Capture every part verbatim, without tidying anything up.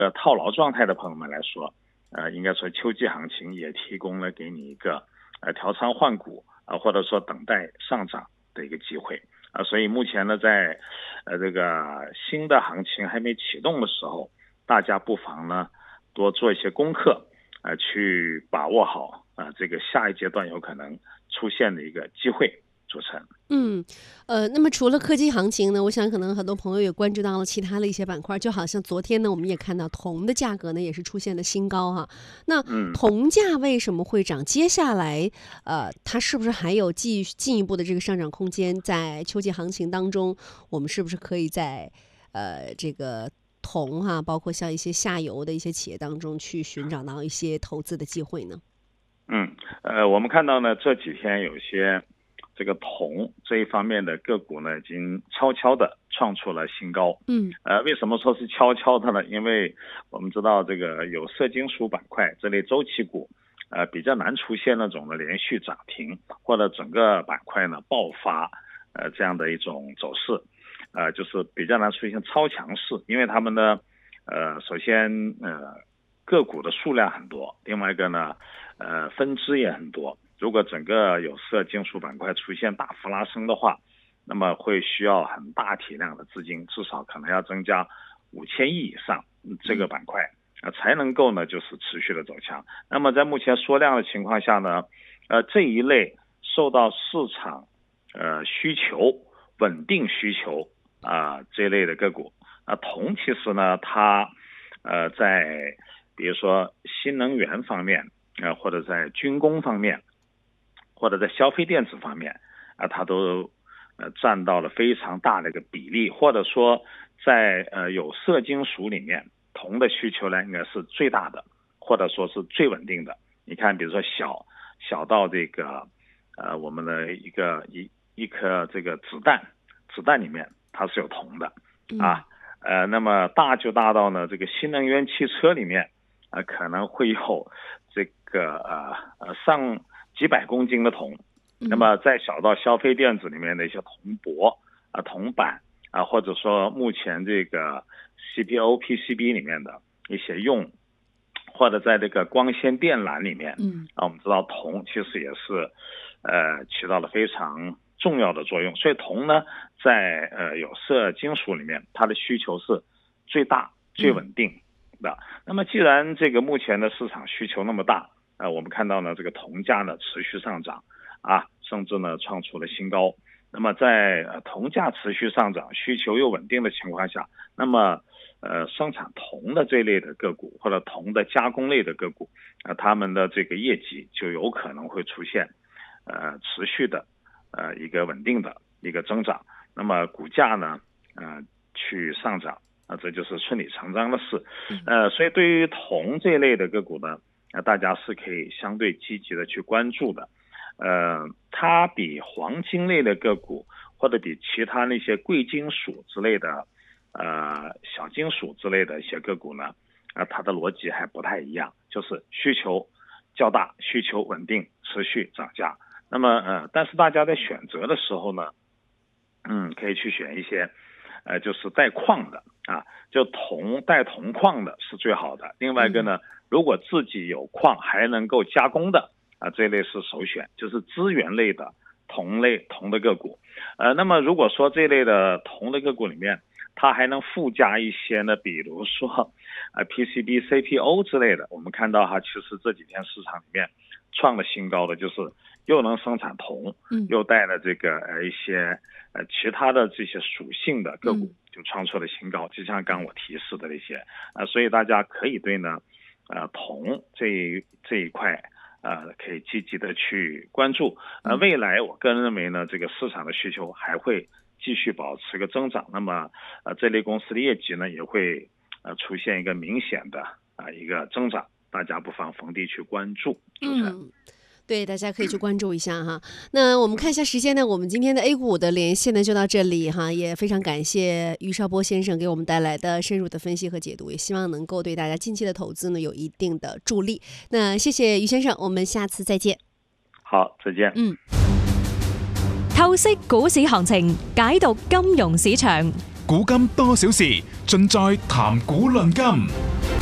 呃套牢状态的朋友们来说，呃，应该说秋季行情也提供了给你一个呃调仓换股啊、呃，或者说等待上涨的一个机会啊、呃。所以目前呢，在呃这个新的行情还没启动的时候，大家不妨呢多做一些功课啊、呃，去把握好啊、呃、这个下一阶段有可能出现的一个机会。主持人， 嗯，呃，那么除了科技行情呢，我想可能很多朋友也关注到了其他的一些板块，就好像昨天呢，我们也看到铜的价格呢也是出现了新高哈。那嗯， 铜价为什么会涨？接下来，呃，它是不是还有继进一步的这个上涨空间？在秋季行情当中，我们是不是可以在呃这个铜哈，包括像一些下游的一些企业当中去寻找到一些投资的机会呢？ 嗯，呃，我们看到呢这几天有些这个铜这一方面的个股呢，已经悄悄的创出了新高。 嗯， 呃，为什么说是悄悄的呢？因为我们知道这个有色金属板块这类周期股，呃，比较难出现那种的连续涨停或者整个板块呢爆发，呃，这样的一种走势，呃，就是比较难出现超强势，因为他们呢，呃，首先呃个股的数量很多，另外一个呢，呃，分支也很多。如果整个有色金属板块出现大幅拉升的话，那么会需要很大体量的资金，至少可能要增加五千亿以上，这个板块啊才能够呢就是持续的走强。那么在目前缩量的情况下呢，呃这一类受到市场呃需求稳定需求啊、呃、这类的个股啊，铜其实呢它呃在比如说新能源方面呃或者在军工方面，或者在消费电子方面啊，它都呃占到了非常大的一个比例，或者说在呃有色金属里面，铜的需求呢应该是最大的，或者说是最稳定的。你看，比如说小小到这个呃我们的一个一一颗这个子弹，子弹里面它是有铜的啊，呃那么大就大到呢这个新能源汽车里面啊、呃、可能会有这个呃呃上几百公斤的铜，那么再小到消费电子里面的一些铜箔啊、铜板啊，或者说目前这个 C P O P C B 里面的一些用，或者在这个光纤电缆里面， 嗯， 啊，我们知道铜其实也是呃起到了非常重要的作用，所以铜呢在呃有色金属里面，它的需求是最大、最稳定的。那么既然这个目前的市场需求那么大，呃，我们看到呢，这个铜价呢持续上涨，啊，甚至呢创出了新高。那么在、呃、铜价持续上涨、需求又稳定的情况下，那么呃生产铜的这类的个股或者铜的加工类的个股，啊、呃，他们的这个业绩就有可能会出现呃持续的呃一个稳定的一个增长。那么股价呢，呃去上涨，啊、呃，这就是顺理成章的事。呃，所以对于铜这类的个股呢，那大家是可以相对积极的去关注的，呃，它比黄金类的个股或者比其他那些贵金属之类的，呃，小金属之类的一些个股呢，啊、呃，它的逻辑还不太一样，就是需求较大，需求稳定，持续涨价。那么，呃，但是大家在选择的时候呢，嗯，可以去选一些，呃，就是带矿的啊，就铜带铜矿的是最好的。另外一个呢，如果自己有矿还能够加工的啊，这类是首选，就是资源类的铜类铜的个股。呃，那么如果说这类的铜的个股里面，它还能附加一些呢，比如说呃 P C B、C P O 之类的，我们看到哈，其实这几天市场里面创了新高的，就是又能生产铜，又带了这个呃一些呃其他的这些属性的个股，就创出了新高。就像刚我提示的那些啊、呃，所以大家可以对呢，呃铜这一这一块。呃，可以积极的去关注。呃，未来我个人认为呢，这个市场的需求还会继续保持个增长。那么，呃，这类公司的业绩呢，也会呃出现一个明显的啊、呃、一个增长。大家不妨逢低去关注。主持人。 嗯，对，大家可以去关注一下哈。那我们看一下时间呢，我们今天的 A 股的连线呢就到这里哈，也非常感谢于绍波先生给我们带来的深入的分析和解读，也希望能够对大家近期的投资呢有一定的助力。那谢谢于先生，我們下次再見。 好，再見。 嗯， 透析股市行情，解讀金融市場， 古今多少事，盡在談股論金。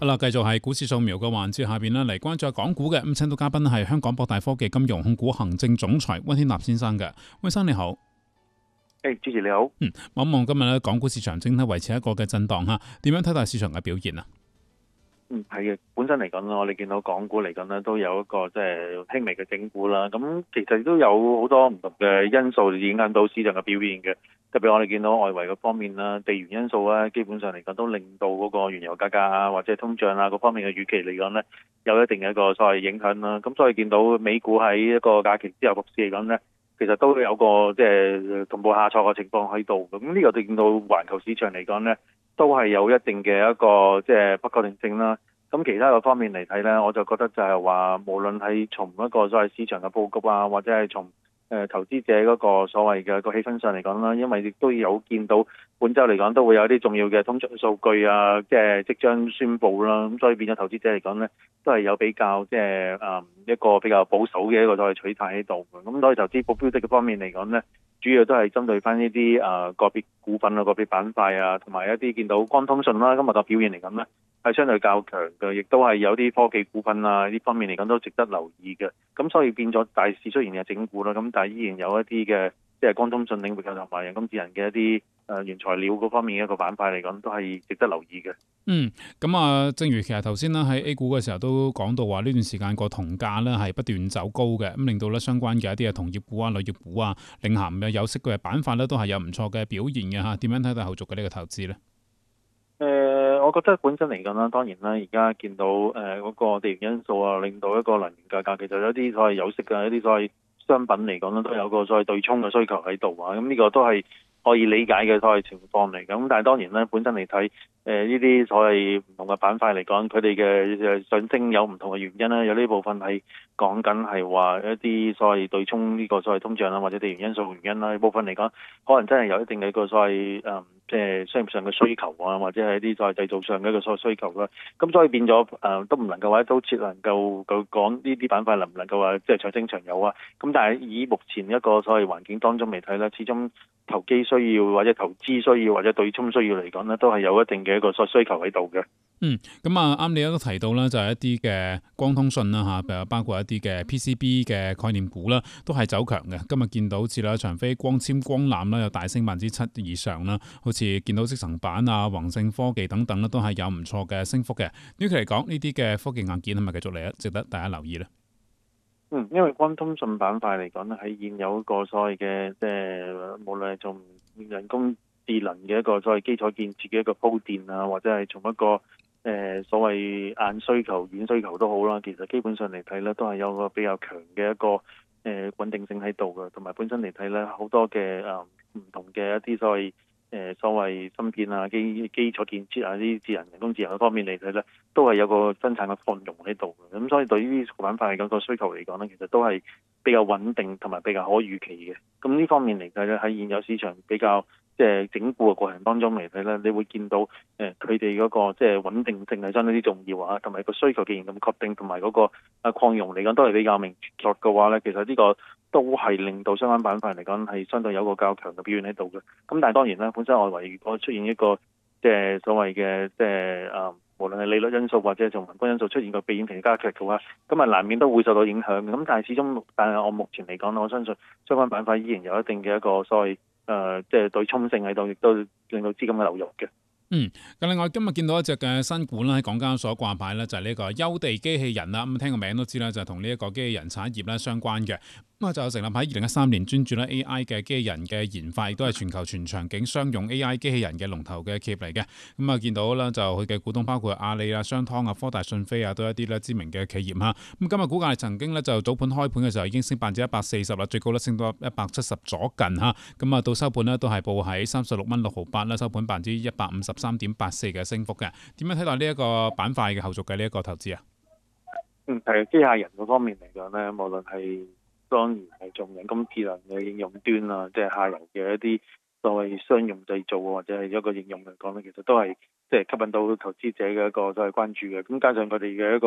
好啦，繼續係股市掃描嘅環節下邊呢，嚟關注港股嘅咁，請到嘉賓係香港博大科技金融控股行政總裁溫天納先生嘅。溫生你好。 誒、hey, 主持你好。 嗯，望望今日咧，港股市場整體維持一個嘅震盪嚇，點樣睇待市場嘅表現啊？ 嗯，係嘅。本身嚟講咧，我哋見到港股嚟講咧，都有一個即係輕微嘅整固啦。咁其實都有好多唔同嘅因素影響到市場嘅表現嘅。特別我哋見到外圍嘅方面啦，地緣因素啦，基本上嚟講都令到嗰個原油價格啊，或者通脹啊嗰方面嘅預期嚟講咧，有一定嘅一個所謂影響啦。咁所以見到美股喺一個假期之後復市嚟講咧，其實都有個即係同步下挫嘅情況喺度。咁呢個我哋見到環球市場嚟講咧，都係有一定嘅一個即係不確定性啦。咁其他嘅方面嚟睇咧，我就覺得就係話，無論係從一個所謂市場嘅佈局啊，或者係從誒投資者嗰個所謂嘅個氣氛上嚟講啦，因為亦都有見到本週嚟講都會有啲重要嘅通脹數據啊，即係即將宣佈啦，咁所以變咗投資者嚟講咧，都係有比較即係誒一個比較保守嘅一個所謂取態喺度嘅。咁所以投資目標的嘅方面嚟講咧，主要都係針對翻呢啲誒個別股份啊、個別板塊啊，同埋一啲見到光通訊啦，今日個表現嚟講咧係相對較強嘅，亦都係有啲科技股份啊呢方面嚟講都值得留意嘅。咁所以變咗大市雖然有整固啦，咁但係依然有一啲嘅即係光通訊領域同埋人工智能嘅一啲誒原材料嗰方面嘅一個板塊嚟講，都係值得留意嘅。 嗯，咁啊，正如其實頭先啦喺 A 股嘅時候都講到話呢段時間個銅價咧係不斷走高嘅，咁令到咧相關嘅一啲嘅銅業股啊、鋁業股啊、領銜嘅有色嘅板塊咧都係有唔錯嘅表現嘅嚇。點樣睇到後續嘅呢個投資咧？ 誒、呃，我覺得本身嚟講啦，當然啦，而家見到誒嗰、呃那個地緣因素啊，令到一個能源價格其實有啲所謂有色嘅一啲所謂商品嚟講咧，都有個所謂對沖嘅需求喺度啊。咁呢個都係可以理解嘅所謂情況嚟。咁但係當然咧，本身嚟睇誒呢啲所謂唔同嘅板塊嚟講，佢哋嘅上升有唔同嘅原因啦。有呢部分係講緊係話一啲所謂對沖呢個所謂通脹啦，或者地緣因素原因啦。呢部分嚟講，可能真係有一定嘅一個所謂誒。嗯即係商業上嘅需求啊，或者係一啲在製造上嘅一個所需求啦。咁所以變咗誒、呃，都唔能夠話都切能夠講呢啲板塊能唔能夠話即係長升長有啊。咁但係以目前一個所謂環境當中嚟睇咧，始終投機需要或者投資需要或者對沖需要嚟講咧，都係有一定嘅一個所需求喺度嘅。 嗯，咁啊啱你都提到啦，就係一啲嘅光通訊啦嚇，譬如包括一啲嘅 P C B 嘅概念股啦，都係走強嘅。今日見到好似啦長飛光纖光纜啦，有大升百分之七以上啦，好似見到積層板啊、宏盛科技等等咧，都係有唔錯嘅升幅嘅。短期嚟講，呢啲嘅科技硬件係咪繼續嚟啊？值得大家留意咧。 嗯，因為光通訊板塊嚟講咧，喺現有一個所謂嘅即係無論係從人工智能嘅一個所謂基礎建設嘅一個鋪墊啊，或者係從一個誒、呃、所謂硬需求、軟需求都好啦，其實基本上嚟睇咧，都係有個比較強嘅一個誒、呃、穩定性喺度嘅，同埋本身嚟睇咧，好多嘅誒唔同嘅一啲所謂誒、呃、所謂芯片啊、基基礎建設啊、啲智能人工智能方面嚟睇咧，都係有個生產嘅擴容喺度嘅。咁所以對於呢個板塊嚟講，個需求嚟講咧，其實都係比較穩定同埋比較可預期嘅。咁呢方面嚟睇咧，喺現有市場比較即係整固嘅過程當中嚟睇咧，你會見到誒佢哋嗰個即係穩定性係相當之重要啊，同埋個需求既然咁確定，同埋嗰個啊擴容嚟講都係比較明確嘅話咧，其實呢個都係令到相關板塊嚟講係相對有個較強嘅表現喺度嘅。咁但係當然啦，本身外圍如果出現一個即係所謂嘅即係啊，無論係利率因素或者從宏觀因素出現個避險情加劇嘅話，咁啊難免都會受到影響嘅。咁但係始終，但係我目前嚟講，我相信相關板塊依然有一定嘅一個所謂誒，即、呃、係、就是、對沖性喺度，亦都令到資金嘅流入嘅。 嗯，咁另外今日見到一隻嘅新股啦，喺港交所掛牌咧，就係呢個優地機器人啦。咁聽個名都知啦，就係同呢一個機器人產業咧相關嘅。咁啊就成立喺二零一三年，專注咧 A I 嘅機器人嘅研發，亦都係全球全場景商用 A I 機器人嘅龍頭嘅企業嚟嘅。咁啊見到啦，就佢嘅股東包括阿里啊、商湯啊、科大訊飛啊，都係一啲咧知名嘅企業嚇。咁今日股價曾經咧就早盤開盤嘅時候已經升百分之一百四十啦，最高咧升到一百七十左近嚇。咁啊到收盤咧都係報喺三十六蚊六毫八啦，收盤百分之一百五十三點八四嘅升幅嘅。點樣睇待呢一個板塊嘅後續嘅呢一個投資啊？ 嗯，係機械人嗰方面嚟講咧，無論係當然係從人工智能嘅應用端啊，即係下游嘅一啲所謂商用製造或者係一個應用嚟講咧，其實都係即係吸引到投資者嘅一個都係關注嘅。咁加上佢哋嘅一個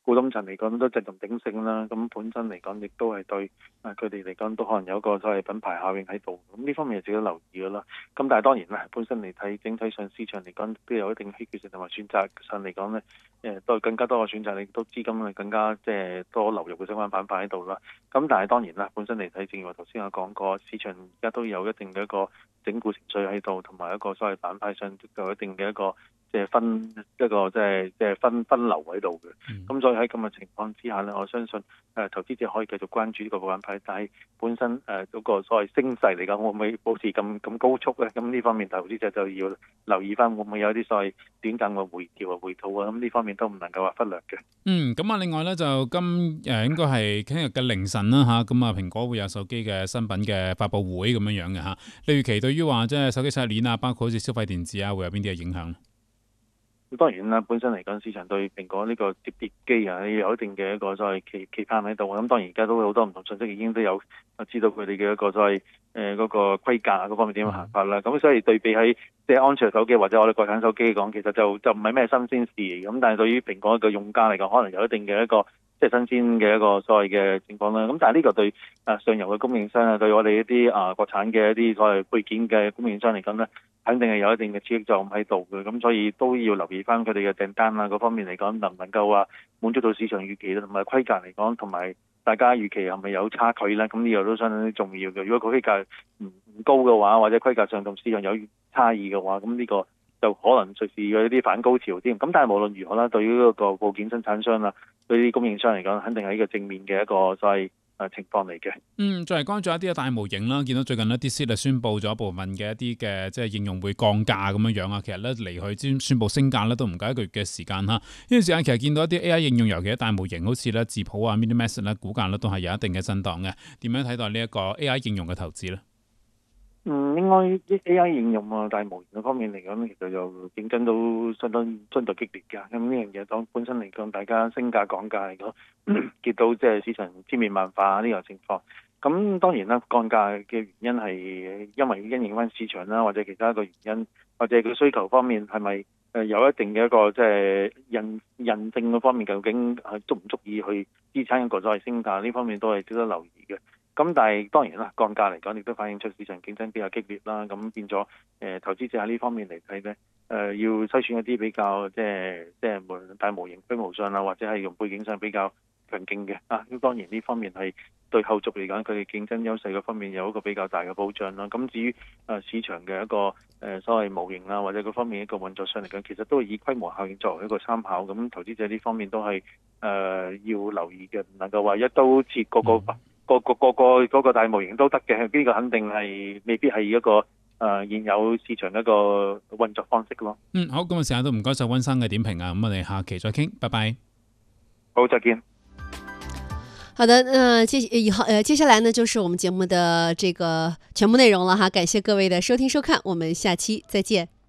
股東層嚟講都陣陣鼎盛啦，咁本身嚟講亦都係對啊佢哋嚟講都可能有一個所謂品牌效應喺度，咁呢方面係值得留意嘅啦。咁但係當然啦，本身嚟睇整體上市場嚟講都有一定稀缺性同埋選擇上嚟講咧，誒都更加多嘅選擇，亦都資金係更加即係多流入嘅相關板塊喺度啦。咁但係當然啦，本身嚟睇，正如我頭先有講過，市場而家都有一定嘅一個整固程序喺度，同埋一個所謂板塊上都有一定嘅一個即係分一個即係即係分分流喺度嘅。咁、嗯、所以喺咁嘅情況之下咧，我相信誒、呃、投資者可以繼續關注呢個板塊，但係本身誒嗰、呃那個所謂升勢嚟講，會唔會保持咁咁高速咧？咁呢方面投資者就要留意翻，會唔會有啲所謂短暫嘅回調啊、回吐啊？咁呢方面都唔能夠話忽略嘅。 嗯，咁啊，另外咧就今誒、呃、應該係聽日嘅凌晨啦嚇，咁啊蘋果會有手機嘅新品嘅發佈會咁樣樣嘅嚇。你預期對於話即係手機產業鏈啊，包括好似消費電子啊，會有邊啲嘅影響？ 當然啦，本身嚟講，市場對蘋果呢個摺疊機啊，有一定嘅一個所謂期期盼喺度。咁當然而家都有好多唔同信息已經都有知道佢哋嘅一個所謂誒嗰個規格啊嗰方面點樣行法啦。咁、嗯、所以對比喺即係安卓手機或者我哋國產手機嚟講，其實就就唔係咩新鮮事。咁但係對於蘋果嘅用家嚟講，可能有一定嘅一個即係新鮮嘅一個所謂嘅情況啦。咁但係呢個對啊上游嘅供應商啊，對我哋一啲啊國產嘅一啲所謂配件嘅供應商嚟講咧，肯定係有一定嘅刺激作用喺度嘅。咁所以都要留意翻佢哋嘅訂單啊嗰方面嚟講，能唔能夠話滿足到市場預期同埋規格嚟講，同埋大家預期係咪有差距咧？咁呢個都相當之重要嘅。如果個規格唔唔高嘅話，或者規格上同市場有差異嘅話，咁呢個就可能隨時有一啲反高潮添。咁但係無論如何啦，對於嗰個部件生產商啦，對於供應商嚟講，肯定係一個正面嘅一個所謂誒情況嚟嘅。 嗯，再嚟關注一啲嘅大模型啦，見到最近呢 DeepSeek 宣布咗部分嘅一啲嘅即係應用會降價咁樣樣啊。其實咧離去先宣布升價咧都唔夠一個月嘅時間嚇。呢段時間其實見到一啲 A I 應用，尤其係大模型，好似咧智譜啊、MiniMax 咧，股價咧都係有一定嘅震盪嘅。點樣睇待呢一個 A I 應用嘅投資咧？ 嗯，應該啲 A I 應用啊，大模型嗰方面嚟講，其實就競爭都相當相對激烈㗎。咁呢樣嘢當本身嚟講，大家升價降價嚟講，見到即係市場千變萬化呢個情況。咁當然啦，降價嘅原因係因為因應翻市場啦，或者其他一個原因，或者佢需求方面係咪誒有一定嘅一個即係印印證嗰方面，究竟係足唔足以去支撐一個所謂升價？呢方面都係值得留意嘅。咁但係當然啦，降價嚟講亦都反映出市場競爭比較激烈啦。咁變咗誒、呃、投資者喺呢方面嚟睇咧，誒、呃、要篩選一啲比較即係即係無論大模型規模上啊，或者係用背景上比較強勁嘅啊。咁當然呢方面係對後續嚟講，佢哋競爭優勢嗰方面有一個比較大嘅保障啦。咁至於誒、呃、市場嘅一個誒、呃、所謂模型啊，或者嗰方面一個運作上嚟講，其實都係以規模效應作為一個參考。咁投資者呢方面都係誒、呃、要留意嘅，唔能夠話一刀切個個。嗯個個個個嗰個大模型都得嘅，呢個肯定係未必係一個誒、呃、現有市場一個運作方式咯。 嗯，好，咁啊，時間都唔該晒溫生嘅點評啊，咁我哋下期再傾，拜拜。 好，再見。 好的，那接以後呃接下來呢就是我們節目的這個全部內容了哈，感謝各位的收聽收看，我們下期再見。